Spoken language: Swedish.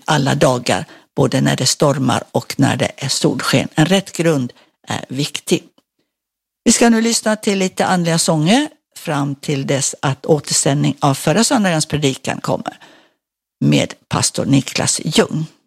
alla dagar, både när det stormar och när det är solsken. En rätt grund är viktig. Vi ska nu lyssna till lite andliga sånger fram till dess att återsändning av förra söndagens predikan kommer med pastor Niklas Ljung.